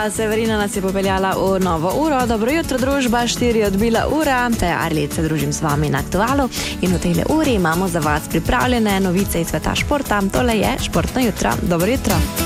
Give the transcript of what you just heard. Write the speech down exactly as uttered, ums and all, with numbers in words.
Hvala, Severina nas je popeljala v novo uro. Dobro jutro, družba, štiri odbila ura. Te Arlic se družim s vami na Aktualu in v tejle uri imamo za vas pripravljene novice iz sveta športa. Tole je Športno jutro. Dobro jutro.